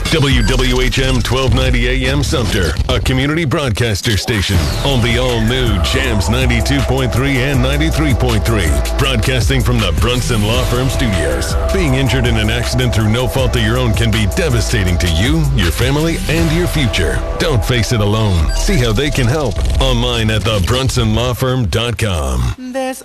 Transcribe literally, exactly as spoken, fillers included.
W W H M twelve ninety A M Sumter, a community broadcaster station on the all-new Jams ninety-two point three and ninety-three point three. Broadcasting from the Brunson Law Firm Studios. Being injured in an accident through no fault of your own can be devastating to you, your family, and your future. Don't face it alone. See how they can help online at the brunson law firm dot com. There's